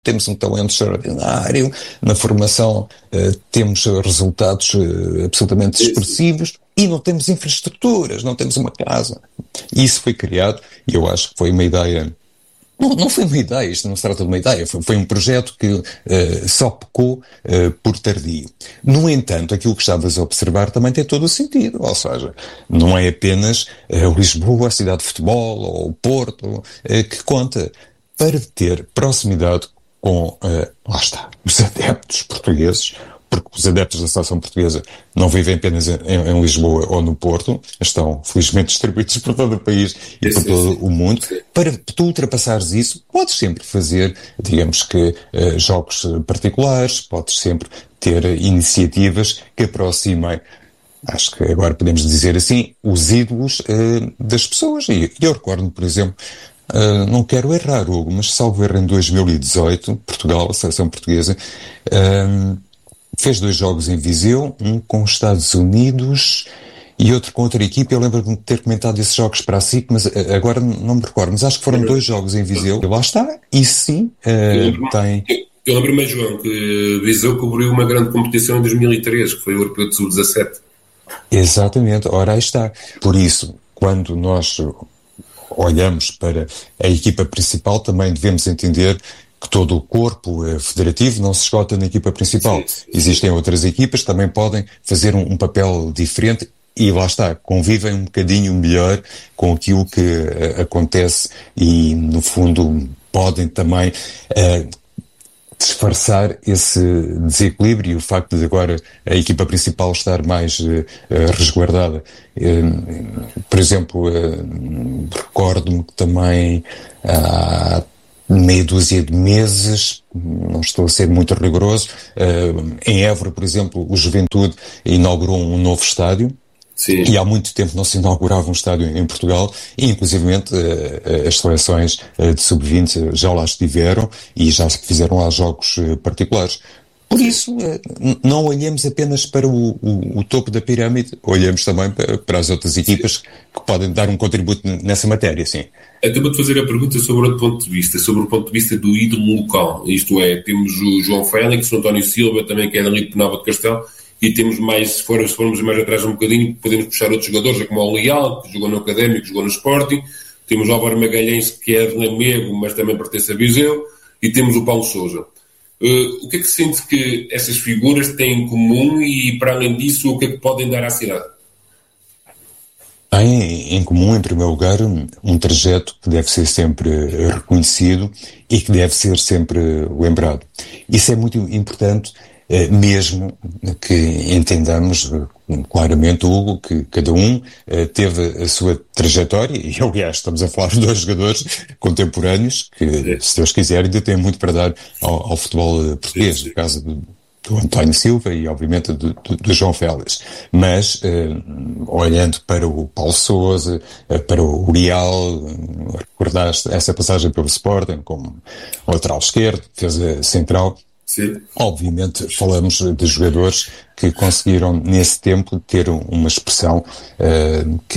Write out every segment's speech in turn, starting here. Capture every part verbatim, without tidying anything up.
temos um talento extraordinário, na formação uh, temos resultados uh, absolutamente expressivos e não temos infraestruturas, não temos uma casa. E isso foi criado e eu acho que foi uma ideia. Não, não foi uma ideia, isto não se trata de uma ideia, foi, foi um projeto que uh, só pecou uh, por tardio. No entanto, aquilo que estavas a observar também tem todo o sentido, ou seja, não é apenas uh, Lisboa, a cidade de futebol, ou o Porto, uh, que conta. Para ter proximidade com, uh, lá está, os adeptos portugueses, porque os adeptos da seleção portuguesa não vivem apenas em, em Lisboa ou no Porto, estão felizmente distribuídos por todo o país e por todo o mundo. Para tu ultrapassares isso, podes sempre fazer, digamos que, uh, jogos particulares, podes sempre ter iniciativas que aproximem, acho que agora podemos dizer assim, os ídolos uh, das pessoas. E eu recordo, por exemplo, Uh, não quero errar, Hugo, mas salvo erro em dois mil e dezoito, Portugal, a seleção portuguesa, uh, fez dois jogos em Viseu, um com os Estados Unidos e outro com outra equipe. Eu lembro-me de ter comentado esses jogos para a S I C, mas uh, agora não me recordo, mas acho que foram dois jogos em Viseu. E lá está, isso sim uh, tem... Eu lembro-me, João, que Viseu cobriu uma grande competição em dois mil e três, que foi o Europeu de sub dezassete. Exatamente, ora aí está. Por isso, quando nós olhamos para a equipa principal, também devemos entender que todo o corpo eh, federativo não se esgota na equipa principal. Existem outras equipas que também podem fazer um, um papel diferente e lá está, convivem um bocadinho melhor com aquilo que uh, acontece e, no fundo, podem também uh, disfarçar esse desequilíbrio e o facto de agora a equipa principal estar mais uh, resguardada. Uh, por exemplo, uh, recordo-me que também há meia dúzia de meses, não estou a ser muito rigoroso, uh, em Évora, por exemplo, o Juventude inaugurou um novo estádio. Sim. E há muito tempo não se inaugurava um estádio em Portugal e, inclusivamente, as seleções de sub vinte já lá estiveram e já fizeram lá jogos particulares. Por isso, não olhemos apenas para o, o, o topo da pirâmide, olhemos também para, para as outras equipas que podem dar um contributo nessa matéria, sim. Então vou-te fazer a pergunta sobre outro ponto de vista, sobre o ponto de vista do ídolo local. Isto é, temos o João Félix, o António Silva, também que é dali de Penalva de Castelo, e temos mais, se formos, se formos mais atrás um bocadinho, podemos puxar outros jogadores, como o Leal, que jogou no Académico, que jogou no Sporting, temos o Álvaro Magalhães, que é de Lamego, mas também pertence a Viseu, e temos o Paulo Sousa. Uh, o que é que sente que essas figuras têm em comum e, para além disso, o que é que podem dar à cidade? Tem em comum, em primeiro lugar, um, um trajeto que deve ser sempre reconhecido e que deve ser sempre lembrado. Isso é muito importante, mesmo que entendamos claramente, Hugo, que cada um teve a sua trajetória, e aliás estamos a falar de dois jogadores contemporâneos que, se Deus quiser, ainda têm muito para dar ao, ao futebol português, no caso do, do António Silva e obviamente do, do, do João Félix. Mas, eh, olhando para o Paulo Sousa, eh, para o Urial, eh, recordaste essa passagem pelo Sporting como lateral esquerdo, defesa central. Sim. Obviamente falamos de jogadores que conseguiram nesse tempo ter uma expressão uh, que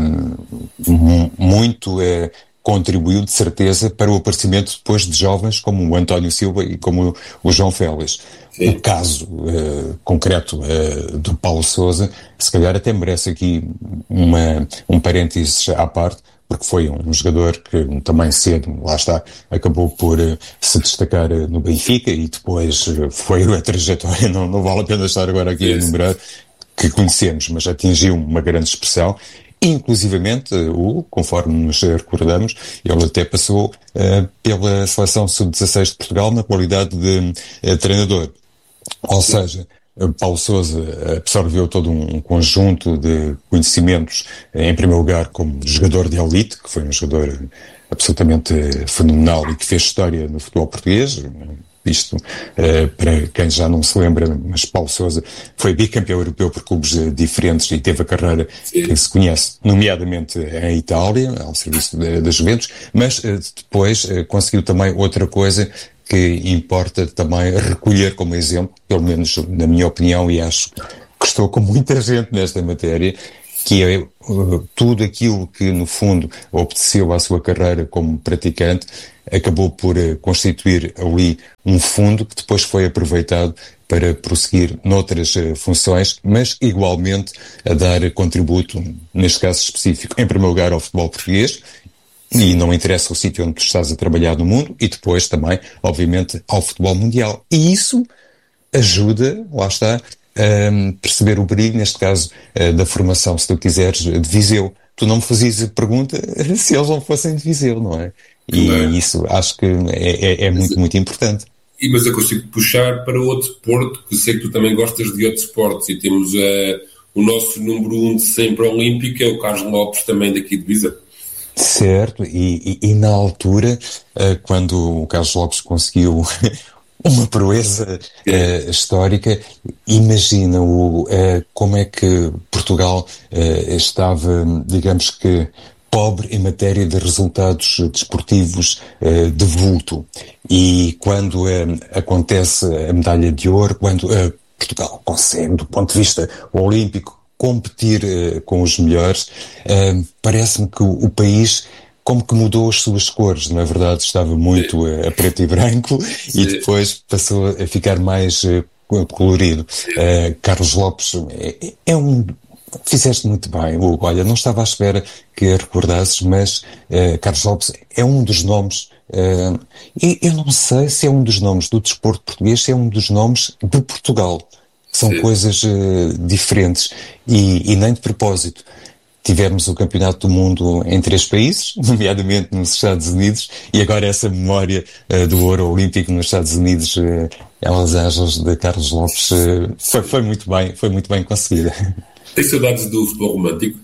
m- muito uh, contribuiu de certeza para o aparecimento depois de jovens como o António Silva e como o, o João Félix. Sim. O caso uh, concreto uh, do Paulo Sousa, se calhar até merece aqui uma, um parênteses à parte, porque foi um jogador que também cedo, lá está, acabou por uh, se destacar uh, no Benfica e depois uh, foi a trajetória, não, não vale a pena estar agora aqui a enumerar, que conhecemos, mas atingiu uma grande expressão. Inclusivamente, uh, conforme nos recordamos, ele até passou uh, pela seleção sub dezasseis de Portugal na qualidade de uh, treinador. Ou seja, Paulo Sousa absorveu todo um conjunto de conhecimentos, em primeiro lugar como jogador de elite, que foi um jogador absolutamente fenomenal e que fez história no futebol português. Isto, uh, para quem já não se lembra, mas Paulo Sousa foi bicampeão europeu por clubes uh, diferentes e teve a carreira Sim. que se conhece, nomeadamente em Itália, ao serviço da Juventus, mas uh, depois uh, conseguiu também outra coisa que importa também recolher como exemplo, pelo menos na minha opinião, e acho que estou com muita gente nesta matéria, que é uh, tudo aquilo que, no fundo, obedeceu à sua carreira como praticante, acabou por uh, constituir ali um fundo que depois foi aproveitado para prosseguir noutras uh, funções, mas igualmente a dar contributo, neste caso específico, em primeiro lugar ao futebol português, e não interessa o sítio onde tu estás a trabalhar no mundo, e depois também, obviamente, ao futebol mundial. E isso ajuda, lá está, a perceber o brilho, neste caso, da formação, se tu quiseres, de Viseu. Tu não me fazias a pergunta se eles não fossem de Viseu, não é? E claro. Isso acho que é, é, é muito, muito importante. E, mas eu consigo puxar para outro desporto, que sei que tu também gostas de outros esportes, e temos uh, o nosso número um de sempre olímpico, é o Carlos Lopes, também daqui de Viseu. Certo, e, e, e na altura, uh, quando o Carlos Lopes conseguiu uma proeza uh, histórica, imagina o, uh, como é que Portugal uh, estava, digamos que, pobre em matéria de resultados desportivos uh, de vulto. E quando uh, acontece a medalha de ouro, quando uh, Portugal consegue, do ponto de vista olímpico, competir uh, com os melhores, uh, parece-me que o, o país como que mudou as suas cores, não é verdade? Estava muito uh, a preto e branco e depois passou a ficar mais uh, colorido. Uh, Carlos Lopes é, é um... Fizeste muito bem, Hugo. Olha, não estava à espera que a recordasses, mas uh, Carlos Lopes é um dos nomes, uh, e eu não sei se é um dos nomes do desporto português, se é um dos nomes de Portugal. São Sim. coisas uh, diferentes e, e nem de propósito. Tivemos o Campeonato do Mundo em três países, nomeadamente nos Estados Unidos, e agora essa memória uh, do ouro olímpico nos Estados Unidos, uh, em Los Angeles, de Carlos Lopes, uh, foi, foi muito bem, foi muito bem conseguida. Tens saudades do futebol romântico?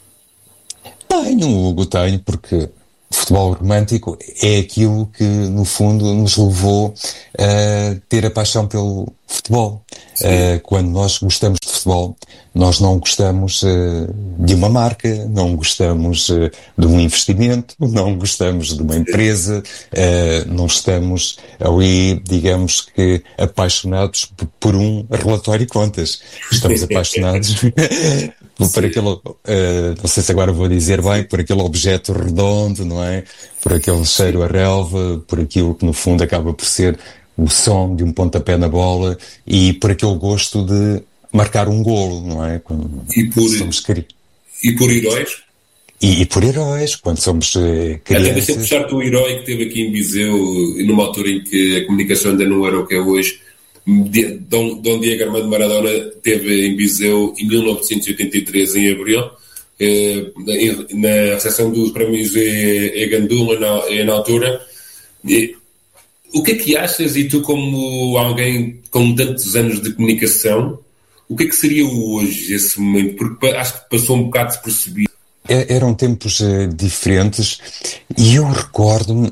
Tenho, Hugo, tenho, porque o futebol romântico é aquilo que, no fundo, nos levou a ter a paixão pelo futebol. Uh, quando nós gostamos de futebol, nós não gostamos uh, de uma marca, não gostamos uh, de um investimento, não gostamos de uma empresa, uh, não estamos ali, digamos que, apaixonados p- por um relatório de contas. Estamos apaixonados por aquele, uh, não sei se agora vou dizer bem, por aquele objeto redondo, não é? Por aquele cheiro a relva, por aquilo que no fundo acaba por ser o som de um pontapé na bola e por aquele gosto de marcar um golo, não é? Quando e por, somos cri... e por heróis? E, e por heróis, quando somos uh, crianças. Até deixa-me puxar-te o herói que teve aqui em Viseu, numa altura em que a comunicação ainda não era o que é hoje. Dom, Dom Diego Armando Maradona teve em Viseu em mil novecentos e oitenta e três, em abril, eh, na recepção dos prémios e Gandula, na, na altura. E, o que é que achas, e tu como alguém com tantos anos de comunicação, o que é que seria hoje esse momento? Porque acho que passou um bocado despercebido. Eram tempos uh, diferentes e eu recordo-me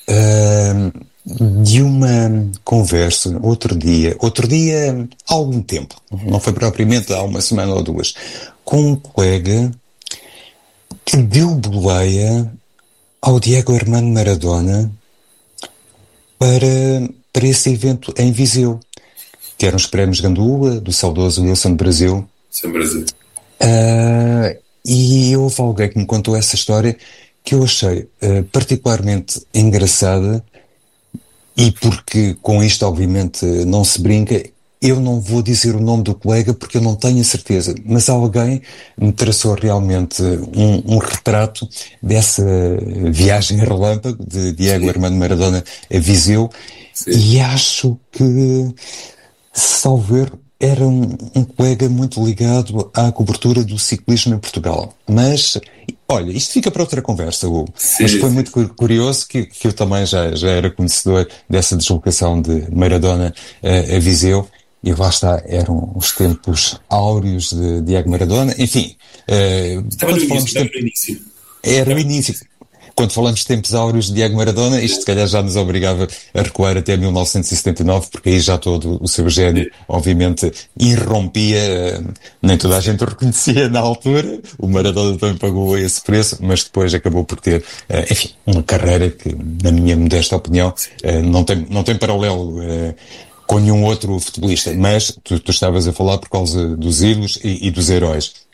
uh, de uma conversa outro dia, outro dia há algum tempo, não foi propriamente há uma semana ou duas, com um colega que deu boleia ao Diego Armando Maradona para, para esse evento em Viseu, que eram os prémios Gandula, do saudoso Wilson de Brasil. Sim, Brasil. Uh, e houve alguém que me contou essa história que eu achei uh, particularmente engraçada, e porque com isto obviamente não se brinca, eu não vou dizer o nome do colega porque eu não tenho a certeza, mas alguém me traçou realmente um, um retrato dessa viagem relâmpago de Diego Sim. Armando Maradona a Viseu. Sim. E acho que, salvo erro, era um, um colega muito ligado à cobertura do ciclismo em Portugal. Mas, olha, isto fica para outra conversa, Hugo. Sim, mas foi sim. muito curioso que, que eu também já, já era conhecedor dessa deslocação de Maradona a, a Viseu. E lá está, eram os tempos áureos de Diego Maradona. Enfim, uh, estava no início, estava no início. Era o início. Quando falamos de tempos áureos de Diego Maradona, isto se calhar já nos obrigava a recuar até mil novecentos e setenta e nove, porque aí já todo o seu gênio, obviamente, irrompia, nem toda a gente o reconhecia na altura, o Maradona também pagou esse preço, mas depois acabou por ter, enfim, uma carreira que, na minha modesta opinião, não tem, não tem paralelo com nenhum outro futebolista, mas tu, tu estavas a falar por causa dos ídolos e, e dos heróis.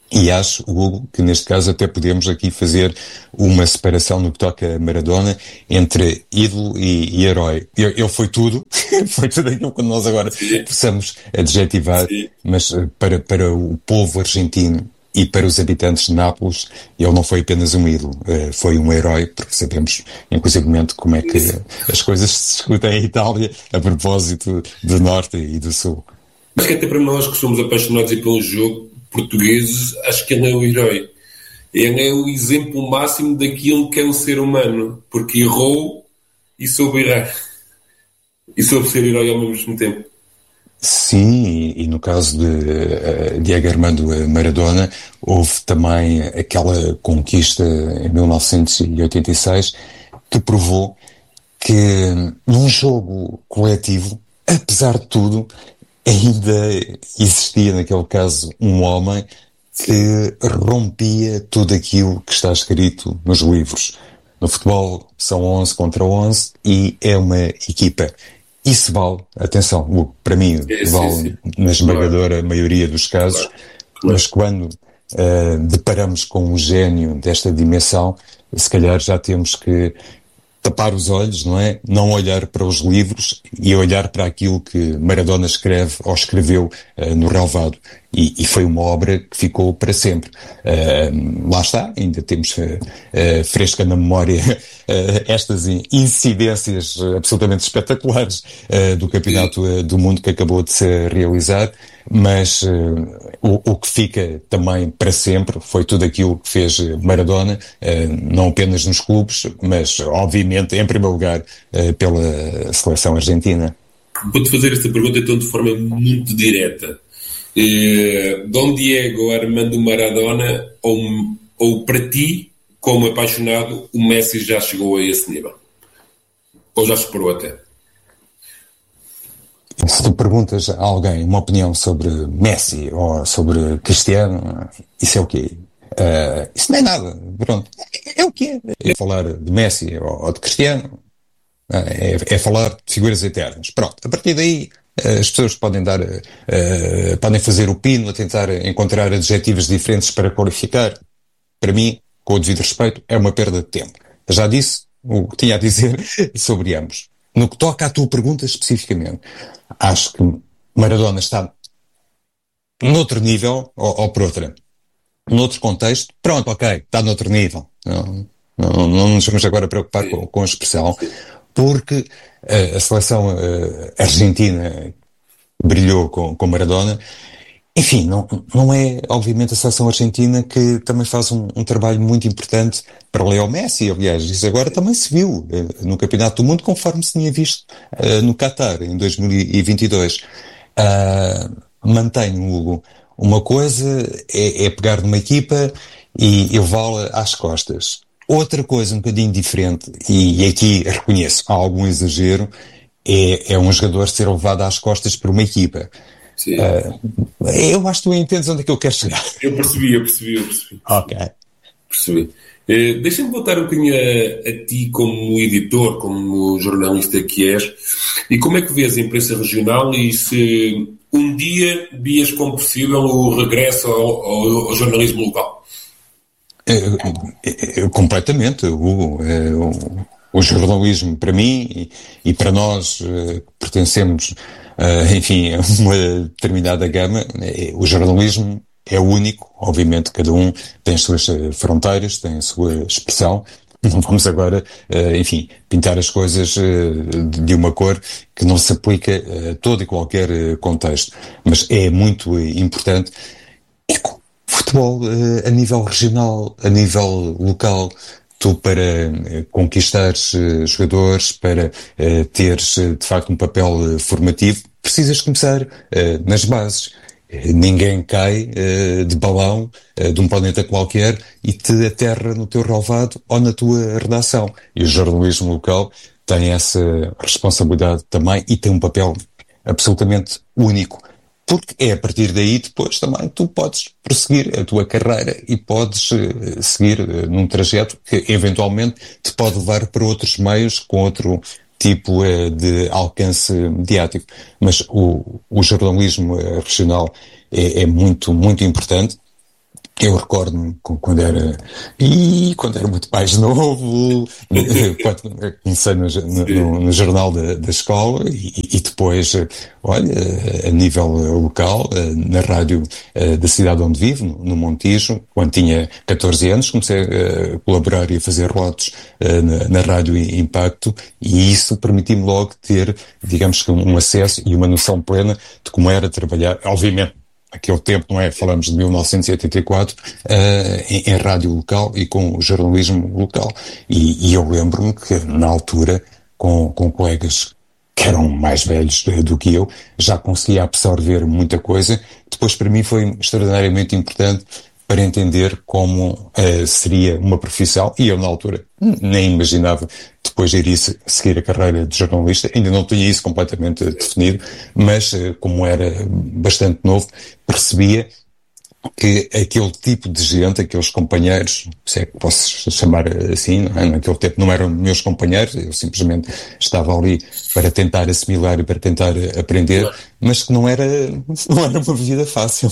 E acho, Hugo, que neste caso até podemos aqui fazer uma separação no que toca a Maradona entre ídolo e, e herói. Ele, ele foi tudo, foi tudo aquilo que nós agora Sim. possamos adjetivar, Sim. mas para, para o povo argentino e para os habitantes de Nápoles, ele não foi apenas um ídolo, foi um herói, porque sabemos, inclusivamente, como é que as coisas se discutem em Itália a propósito do Norte e do Sul. Mas que até para nós que somos apaixonados pelo jogo, portugueses, acho que ele é o herói. Ele é o exemplo máximo daquilo que é o ser humano, porque errou e soube errar. E soube ser herói ao mesmo tempo. Sim, e, e no caso de uh, Diego Armando Maradona, houve também aquela conquista em mil novecentos e oitenta e seis que provou que num jogo coletivo, apesar de tudo, ainda existia naquele caso um homem que rompia tudo aquilo que está escrito nos livros. No futebol são onze contra onze e é uma equipa. Isso vale, atenção, para mim, é, vale sim, sim. na esmagadora claro. maioria dos casos, claro. Claro. Mas quando uh, deparamos com um gênio desta dimensão, se calhar já temos que tapar os olhos, não é? Não olhar para os livros e olhar para aquilo que Maradona escreve ou escreveu uh, no relvado. E, e foi uma obra que ficou para sempre. Uh, lá está, ainda temos uh, uh, fresca na memória uh, estas incidências absolutamente espetaculares uh, do Campeonato uh, do Mundo que acabou de se realizar, mas uh, o, o que fica também para sempre foi tudo aquilo que fez Maradona, uh, não apenas nos clubes, mas obviamente, em primeiro lugar, uh, pela seleção argentina. Vou-te fazer esta pergunta então de forma muito direta. Uh, Dom Diego Armando Maradona, ou, ou para ti, como apaixonado, o Messi já chegou a esse nível? Ou já superou até? Se tu perguntas a alguém uma opinião sobre Messi ou sobre Cristiano, isso é o quê? Uh, isso não é nada, pronto. É, é o quê? É falar de Messi ou de Cristiano, é, é falar de figuras eternas. Pronto, a partir daí as pessoas podem dar, uh, podem fazer o pino a tentar encontrar adjetivos diferentes para qualificar. Para mim, com o devido respeito, é uma perda de tempo. Eu já disse o que tinha a dizer sobre ambos. No que toca à tua pergunta especificamente, acho que Maradona está noutro nível ou, ou por outra. Noutro contexto, pronto, ok, está noutro nível. Não, não, não nos vamos agora preocupar com, com a expressão, porque uh, a seleção uh, argentina brilhou com, com Maradona. Enfim, não, não é obviamente a seleção argentina que também faz um, um trabalho muito importante para Leo Messi, aliás, isso agora também se viu uh, no Campeonato do Mundo, conforme se tinha visto uh, no Qatar, em dois mil e vinte e dois. Uh, mantenho, Hugo, uma coisa é, é pegar numa equipa e levá-la às costas. Outra coisa um bocadinho diferente, e, e aqui reconheço, há algum exagero, é, é um jogador ser levado às costas por uma equipa. Sim. Uh, eu acho que tu entendes onde é que eu quero chegar. Eu percebi, eu percebi, eu percebi. Ok. Percebi. Uh, deixa-me voltar um bocadinho a, a ti como editor, como jornalista que és, e como é que vês a imprensa regional e se um dia vias como possível o regresso ao, ao, ao jornalismo local? É, é, completamente, Hugo. É, o, o jornalismo para mim e, e para nós que pertencemos, uh, enfim, a uma determinada gama, é, o jornalismo é único, obviamente cada um tem as suas fronteiras, tem a sua expressão. Não vamos agora, uh, enfim, pintar as coisas uh, de uma cor que não se aplica a todo e qualquer uh, contexto, mas é muito uh, importante. E futebol uh, a nível regional, a nível local, tu para uh, conquistares uh, jogadores, para uh, teres uh, de facto um papel uh, formativo, precisas começar uh, nas bases. Uh, ninguém cai uh, de balão uh, de um planeta qualquer e te aterra no teu relvado ou na tua redação. E o jornalismo local tem essa responsabilidade também e tem um papel absolutamente único. Porque é a partir daí depois também tu podes prosseguir a tua carreira e podes uh, seguir uh, num trajeto que eventualmente te pode levar para outros meios com outro tipo uh, de alcance mediático. Mas o, o jornalismo uh, regional é, é muito, muito importante Eu recordo-me quando era, e quando era muito mais novo, quando comecei no, no, no jornal da, da escola e, e depois, olha, a nível local, na rádio da cidade onde vivo, no Montijo, quando tinha catorze anos, comecei a colaborar e a fazer relatos na, na Rádio Impacto, e isso permitiu-me logo ter, digamos que um acesso e uma noção plena de como era trabalhar, obviamente, aquele tempo, não é? Falamos de mil novecentos e oitenta e quatro, uh, em, em rádio local e com jornalismo local. E, e eu lembro-me que, na altura, com, com colegas que eram mais velhos do que eu, já conseguia absorver muita coisa. Depois, para mim, foi extraordinariamente importante para entender como uh, seria uma profissão, e eu, na altura, nem imaginava depois iria seguir a carreira de jornalista, ainda não tinha isso completamente definido, mas uh, como era bastante novo, percebia que aquele tipo de gente, aqueles companheiros, se é que posso chamar assim, não é? Naquele tempo não eram meus companheiros, eu simplesmente estava ali para tentar assimilar e para tentar aprender, mas que não era, não era uma vida fácil.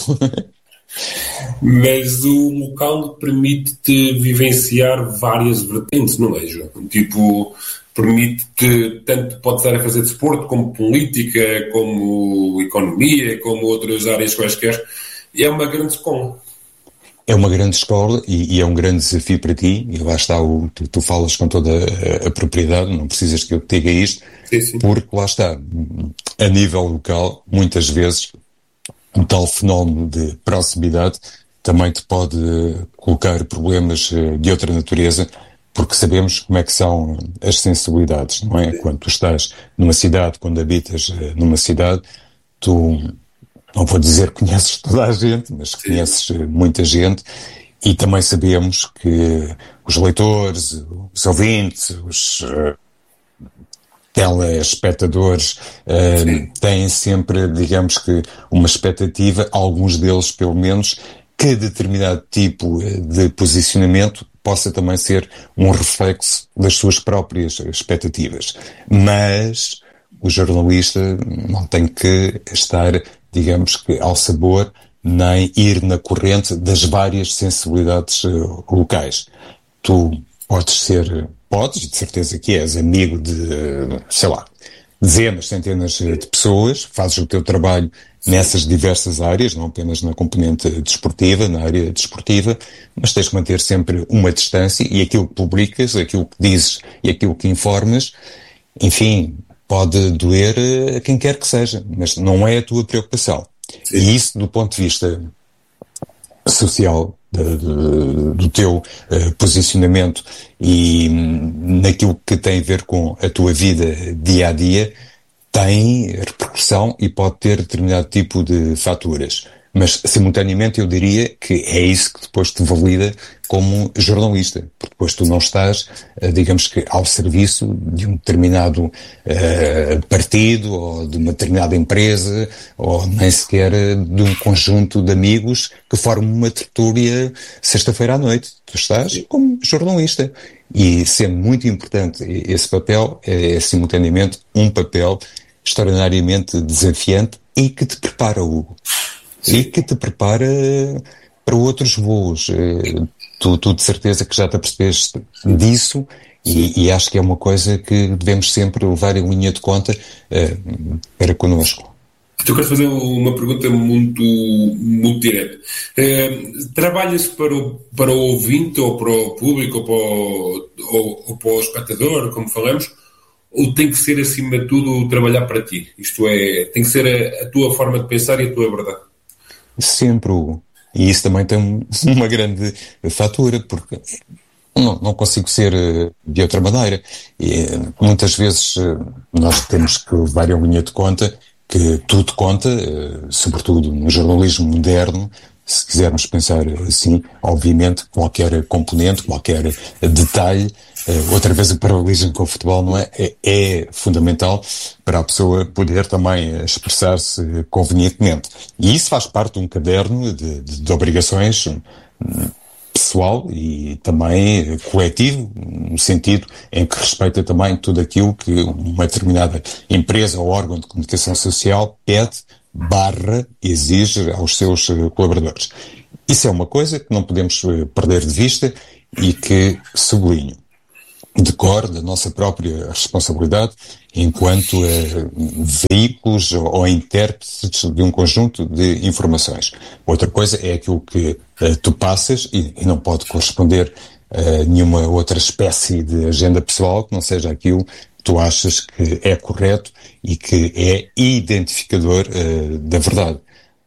Mas o local permite-te vivenciar várias vertentes, não é, João? Tipo, permite-te, tanto pode estar a fazer desporto, como política, como economia, como outras áreas quaisquer. É uma grande escola. É uma grande escola e, e é um grande desafio para ti, e lá está, o, tu, tu falas com toda a, a propriedade, não precisas que eu te diga isto, sim, sim. Porque lá está, a nível local, muitas vezes, um tal fenómeno de proximidade também te pode colocar problemas de outra natureza, porque sabemos como é que são as sensibilidades, não é? Quando tu estás numa cidade, quando habitas numa cidade, tu, não vou dizer que conheces toda a gente, mas que conheces muita gente, e também sabemos que os leitores, os ouvintes, os uh, telespectadores uh, têm sempre, digamos que, uma expectativa, alguns deles pelo menos, que determinado tipo de posicionamento possa também ser um reflexo das suas próprias expectativas. Mas o jornalista não tem que estar, digamos que, ao sabor, nem ir na corrente das várias sensibilidades uh, locais. Tu podes ser, podes, de certeza que és amigo de, sei lá, dezenas, centenas de pessoas, fazes o teu trabalho nessas diversas áreas, não apenas na componente desportiva, na área desportiva, mas tens que manter sempre uma distância, e aquilo que publicas, aquilo que dizes e aquilo que informas, enfim, pode doer a quem quer que seja, mas não é a tua preocupação. Sim. E isso, do ponto de vista social, de, de, do teu uh, posicionamento e um, naquilo que tem a ver com a tua vida dia a dia, tem repercussão e pode ter determinado tipo de faturas. Mas, simultaneamente, eu diria que é isso que depois te valida como jornalista. Porque depois tu não estás, digamos que, ao serviço de um determinado uh, partido ou de uma determinada empresa ou nem sequer de um conjunto de amigos que formam uma tertúlia sexta-feira à noite. Tu estás como jornalista. E, sendo muito importante esse papel, é, é simultaneamente um papel extraordinariamente desafiante e que te prepara, Hugo. Sim. E que te prepara para outros voos. Tu, tu de certeza que já te apercebeste disso, e, e acho que é uma coisa que devemos sempre levar em linha de conta uh, para connosco. Eu quero fazer uma pergunta muito, muito direta. Uh, trabalhas para o, para o ouvinte, ou para o público, ou para o, ou, ou para o espectador, como falamos, ou tem que ser, acima de tudo, trabalhar para ti? Isto é, tem que ser a, a tua forma de pensar e a tua verdade? Sempre, Hugo. E isso também tem uma grande fatura, porque não, não consigo ser de outra maneira. E muitas vezes nós temos que levar em linha de conta que tudo conta, sobretudo no jornalismo moderno. Se quisermos pensar assim, obviamente qualquer componente, qualquer detalhe, outra vez o paralelismo com o futebol, não é? É, é fundamental para a pessoa poder também expressar-se convenientemente. E isso faz parte de um caderno de, de, de obrigações pessoal e também coletivo, no sentido em que respeita também tudo aquilo que uma determinada empresa ou órgão de comunicação social pede, barra, exige aos seus colaboradores. Isso é uma coisa que não podemos perder de vista e que sublinho. Decorre da nossa própria responsabilidade enquanto eh, veículos ou, ou intérpretes de um conjunto de informações. Outra coisa é aquilo que eh, tu passas e, e não pode corresponder a nenhuma outra espécie de agenda pessoal que não seja aquilo que tu achas que é correto e que é identificador eh, da verdade.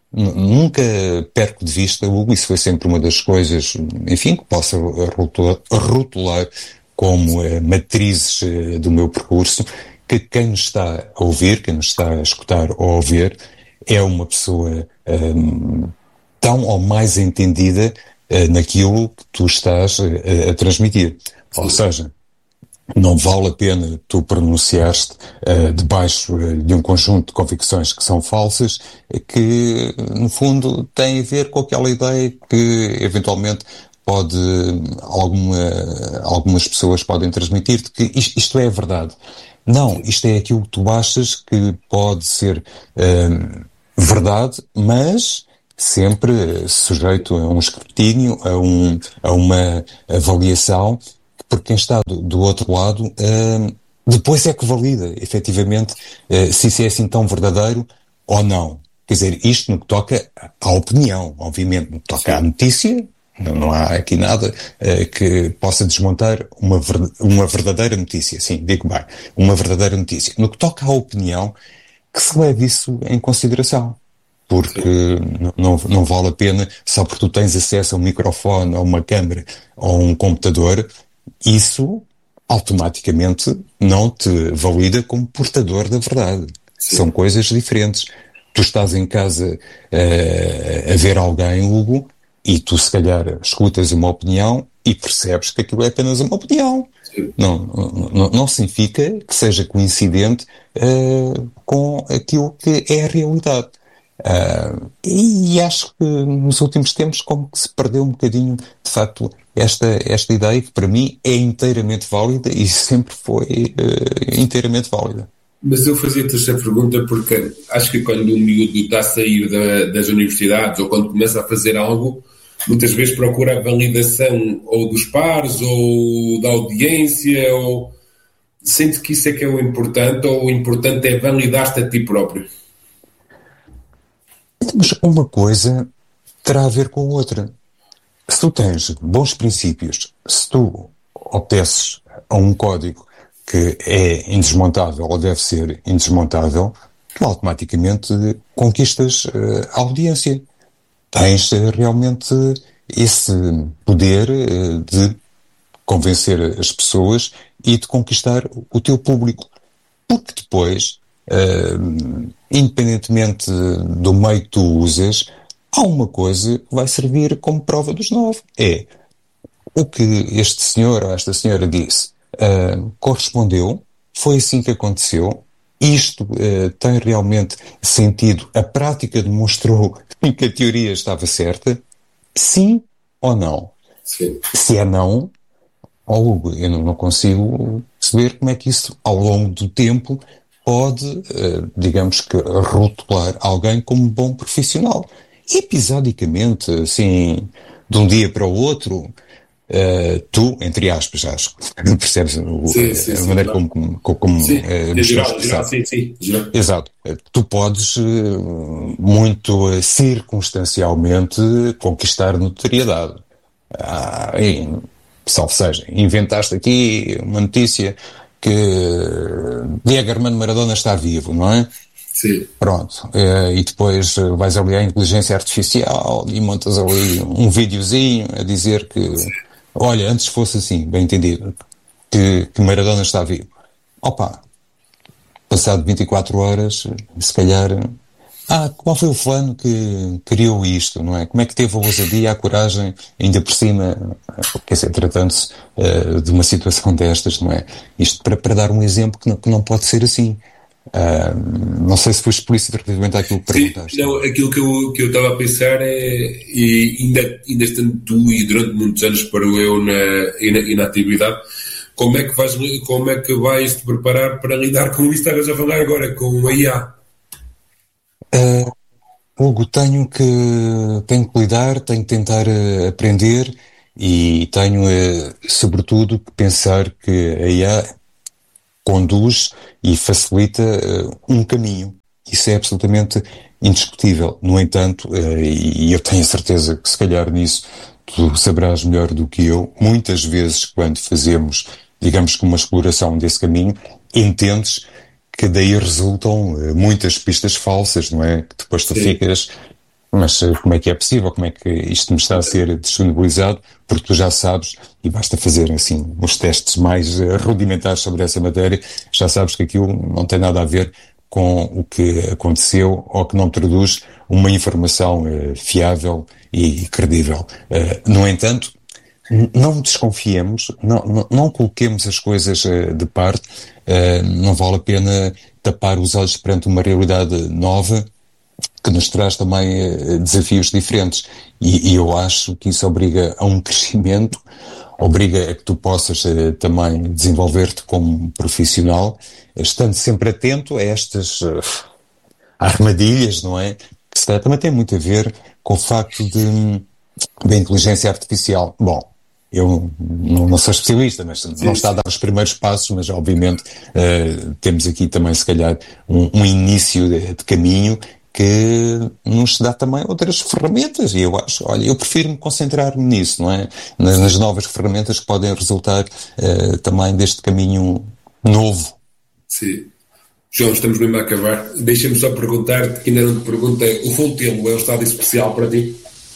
Nunca perco de vista, Hugo, isso foi sempre uma das coisas, enfim, que posso rotular, rotular como eh, matrizes eh, do meu percurso, que quem nos está a ouvir, quem nos está a escutar ou a ver, é uma pessoa um, tão ou mais entendida uh, naquilo que tu estás uh, a transmitir. Ou seja, não vale a pena tu pronunciar-te uh, debaixo uh, de um conjunto de convicções que são falsas, que, no fundo, têm a ver com aquela ideia que, eventualmente, pode, alguma, algumas pessoas podem transmitir de que isto, isto é a verdade. Não, isto é aquilo que tu achas que pode ser uh, verdade, mas sempre sujeito a um escrutínio, a, um, a uma avaliação, porque quem está do, do outro lado uh, depois é que valida, efetivamente, uh, se isso é assim tão verdadeiro ou não. Quer dizer, isto no que toca à opinião, obviamente, no que toca à notícia, não, não há aqui nada uh, que possa desmontar uma, ver, uma verdadeira notícia, sim, digo bem, uma verdadeira notícia. No que toca à opinião, que se leve isso em consideração. Porque não, não vale a pena, só porque tu tens acesso a um microfone, a uma câmara ou a um computador, isso automaticamente não te valida como portador da verdade. Sim. São coisas diferentes. Tu estás em casa uh, a ver alguém, Hugo, e tu se calhar escutas uma opinião e percebes que aquilo é apenas uma opinião. Não, não, não significa que seja coincidente uh, com aquilo que é a realidade. Uh, e acho que nos últimos tempos como que se perdeu um bocadinho, de facto, esta, esta ideia que para mim é inteiramente válida e sempre foi uh, inteiramente válida. Mas eu fazia-te esta pergunta porque acho que quando o miúdo está a sair da, das universidades ou quando começa a fazer algo, muitas vezes procura a validação ou dos pares ou da audiência, ou sente que isso é que é o importante, ou o importante é validar-te a ti próprio. Mas uma coisa terá a ver com a outra. Se tu tens bons princípios, se tu obedeces a um código que é indesmontável ou deve ser indesmontável, tu automaticamente conquistas a audiência. Tens realmente esse poder de convencer as pessoas e de conquistar o teu público. Porque depois, uh, independentemente do meio que tu usas, há uma coisa que vai servir como prova dos nove. É o que este senhor ou esta senhora disse uh, correspondeu, foi assim que aconteceu, isto uh, tem realmente sentido, a prática demonstrou que a teoria estava certa, sim ou não? Sim. Se é não, oh, Hugo, eu não, não consigo perceber como é que isso, ao longo do tempo, pode, uh, digamos que, rotular alguém como bom profissional. Episodicamente, assim, de um dia para o outro, uh, tu, entre aspas, acho, percebes o, sim, sim, a sim, maneira claro. como, como, como sim, uh, me geral, geral, sim, sim, geral. Exato. Tu podes, uh, muito uh, circunstancialmente, conquistar notoriedade. Ah, e, salvo seja, inventaste aqui uma notícia que Diego Armando Maradona está vivo, não é? Sim. Pronto. E depois vais ali à inteligência artificial e montas ali um videozinho a dizer que, olha, antes fosse assim, bem entendido, que, que Maradona está vivo. Opa, passado vinte e quatro horas, se calhar... Ah, qual foi o fulano que criou isto, não é? Como é que teve a ousadia, a coragem, ainda por cima, quer dizer, tratando-se uh, de uma situação destas, não é? Isto para, para dar um exemplo que não, que não pode ser assim. Uh, não sei se foi explícito relativamente àquilo que perguntaste. Sim, não, aquilo que eu, que eu estava a pensar é, e ainda, ainda estando tu e durante muitos anos para eu na, e, na, e na atividade, como é que vais, como é que vais te preparar para lidar com isto que estavas a falar agora, com a I A? Uh, Hugo, tenho que, tenho que lidar, tenho que tentar uh, aprender e tenho, uh, sobretudo, que pensar que a I A conduz e facilita uh, um caminho. Isso é absolutamente indiscutível. No entanto, uh, e eu tenho a certeza que se calhar nisso tu saberás melhor do que eu, muitas vezes quando fazemos, digamos que uma exploração desse caminho, entendes que daí resultam uh, muitas pistas falsas, não é? Que depois tu Sim. ficas, mas uh, como é que é possível? Como é que isto me está a ser disponibilizado? Porque tu já sabes, e basta fazer assim uns testes mais uh, rudimentares sobre essa matéria, já sabes que aquilo não tem nada a ver com o que aconteceu ou que não traduz uma informação uh, fiável e credível. Uh, no entanto, não desconfiemos, não, não, não coloquemos as coisas uh, de parte, uh, não vale a pena tapar os olhos perante uma realidade nova que nos traz também uh, desafios diferentes. E, e eu acho que isso obriga a um crescimento, obriga a que tu possas uh, também desenvolver-te como profissional, estando sempre atento a estas uh, armadilhas, não é? Que se também tem muito a ver com o facto de, da inteligência artificial. Bom, eu não, não sou especialista, mas não está a dar os primeiros passos, mas obviamente uh, temos aqui também se calhar um, um início de, de caminho que nos dá também outras ferramentas, e eu acho, olha, eu prefiro me concentrar nisso, não é? Nas, nas novas ferramentas que podem resultar uh, também deste caminho novo. Sim. João, estamos mesmo a acabar. Deixa-me só perguntar-te, que ainda não te perguntei, o Fontelo é um estádio especial para ti?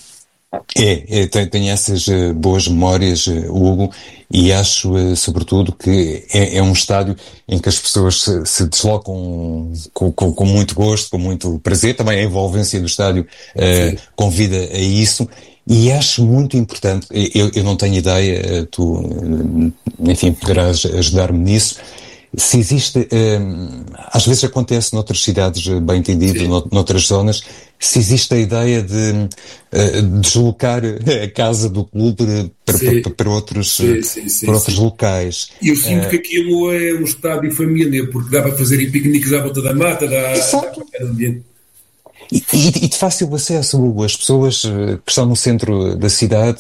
É, é tenho, tenho essas uh, boas memórias, uh, Hugo, e acho, uh, sobretudo, que é, é um estádio em que as pessoas se, se deslocam com, com, com muito gosto, com muito prazer. Também a envolvência do estádio uh, convida a isso. E acho muito importante, eu, eu não tenho ideia, tu, enfim, poderás ajudar-me nisso, se existe, um, às vezes acontece noutras cidades, bem entendido, noutras zonas, se existe a ideia de uh, deslocar a casa do clube para, para, para outros, sim, sim, sim, para outros sim. locais. E eu sinto uh, que aquilo é um estádio família, porque dá para fazer piqueniques à volta da mata, dá, dá para ambiente. E, e, e de fácil acesso, Hugo, as pessoas que estão no centro da cidade,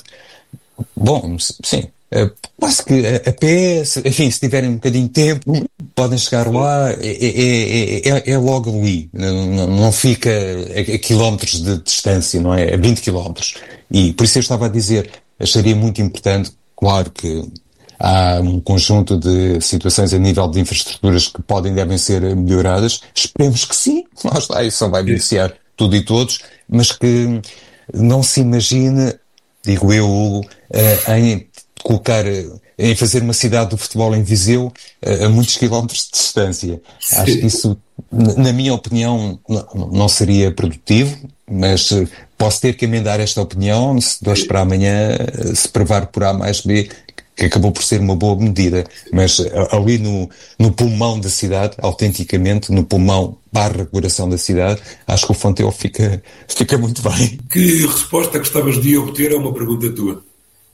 bom, sim, quase que a, a pé, enfim, se tiverem um bocadinho de tempo, podem chegar lá, é, é, é, é logo ali, não, não fica a, a quilómetros de distância, não é? A vinte quilómetros. E por isso eu estava a dizer, acharia muito importante, claro que há um conjunto de situações a nível de infraestruturas que podem e devem ser melhoradas, esperemos que sim, lá está, isso só vai beneficiar tudo e todos, mas que não se imagine, digo eu, Hugo, em colocar, em fazer uma cidade do futebol em Viseu a muitos quilómetros de distância. Sim. Acho que isso, na minha opinião, não seria produtivo, mas posso ter que emendar esta opinião se de hoje para amanhã se provar por A mais B que acabou por ser uma boa medida, mas ali no, no pulmão da cidade, autenticamente, no pulmão barra coração da cidade, acho que o Fontelo fica, fica muito bem. Que resposta gostavas de obter a uma pergunta tua?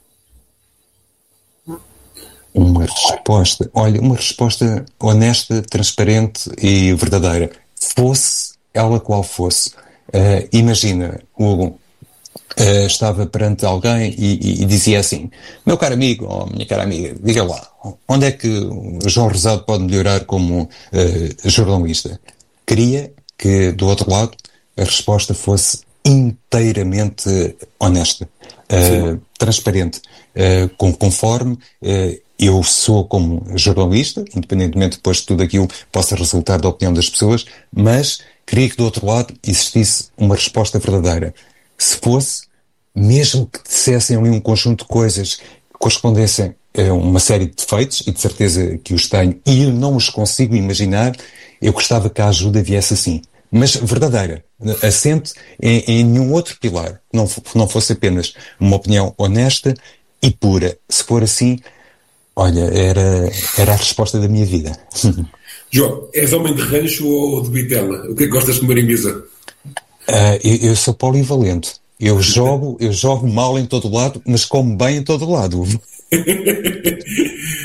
Uma resposta, olha, uma resposta honesta, transparente e verdadeira. Fosse ela qual fosse. Uh, imagina, Hugo, Uh, estava perante alguém e, e, e dizia assim: meu caro amigo, ou minha cara amiga, diga lá, onde é que o João Rosado pode melhorar como uh, jornalista? Queria que, do outro lado, a resposta fosse inteiramente honesta, uh, transparente, uh, com, conforme uh, eu sou como jornalista, independentemente depois de tudo aquilo possa resultar da opinião das pessoas, mas queria que do outro lado existisse uma resposta verdadeira. Se fosse, mesmo que dissessem ali um conjunto de coisas que correspondessem a uma série de defeitos, e de certeza que os tenho, e eu não os consigo imaginar, eu gostava que a ajuda viesse assim. Mas verdadeira, assente em, em nenhum outro pilar, que não, não fosse apenas uma opinião honesta e pura. Se for assim, olha, era, era a resposta da minha vida. João, és homem de rancho ou de bitela? O que é que gostas de comer em mesa? Uh, eu, eu sou polivalente. Eu jogo, eu jogo mal em todo lado, mas como bem em todo lado.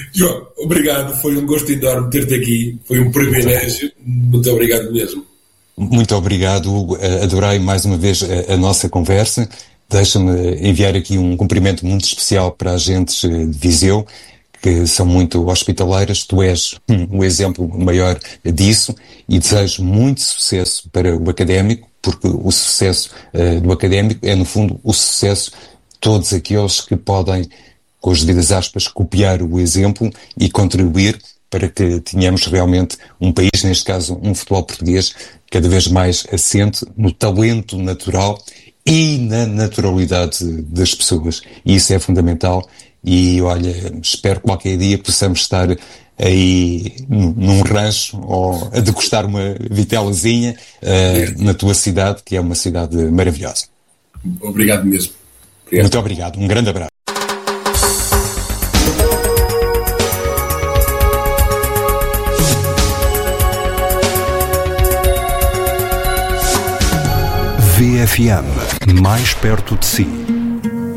João, obrigado. Foi um gosto enorme ter-te aqui. Foi um privilégio. Muito obrigado mesmo. Muito obrigado, Hugo. Adorei mais uma vez a, a nossa conversa. Deixa-me enviar aqui um cumprimento muito especial para agentes de Viseu, que são muito hospitaleiras. Tu és um, um exemplo maior disso e desejo muito sucesso para o académico, porque o sucesso uh, do académico é, no fundo, o sucesso de todos aqueles que podem, com as devidas aspas, copiar o exemplo e contribuir para que tenhamos realmente um país, neste caso um futebol português, cada vez mais assente no talento natural e na naturalidade das pessoas. E isso é fundamental e, olha, espero que qualquer dia possamos estar aí num rancho ou a degustar uma vitelazinha uh, na tua cidade, que é uma cidade maravilhosa. Obrigado mesmo. Obrigado. Muito obrigado. Um grande abraço. V F M, mais perto de si.